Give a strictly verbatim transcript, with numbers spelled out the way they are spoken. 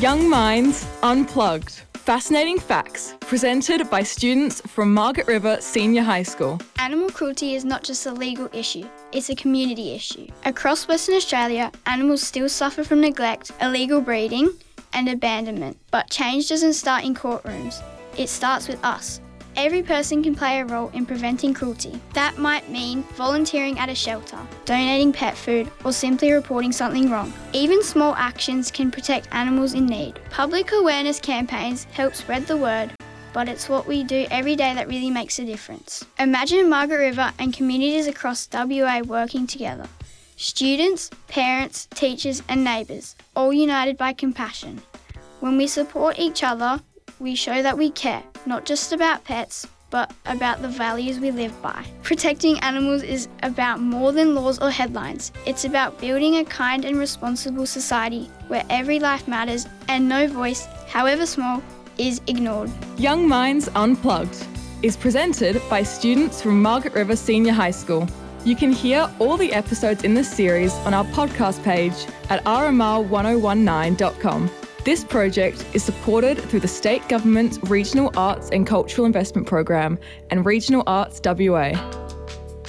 Young Minds Unplugged. Fascinating facts presented by students from Margaret River Senior High School. Animal cruelty is not just a legal issue, it's a community issue. Across Western Australia, animals still suffer from neglect, illegal breeding and abandonment. But change doesn't start in courtrooms, it starts with us. Every person can play a role in preventing cruelty. That might mean volunteering at a shelter, donating pet food, or simply reporting something wrong. Even small actions can protect animals in need. Public awareness campaigns help spread the word, but it's what we do every day that really makes a difference. Imagine Margaret River and communities across W A working together. Students, parents, teachers and neighbours, all united by compassion. When we support each other, we show that we care, not just about pets, but about the values we live by. Protecting animals is about more than laws or headlines. It's about building a kind and responsible society where every life matters and no voice, however small, is ignored. Young Minds Unplugged is presented by students from Margaret River Senior High School. You can hear all the episodes in this series on our podcast page at r m r one oh one nine dot com. This project is supported through the State Government's Regional Arts and Cultural Investment Program and Regional Arts W A.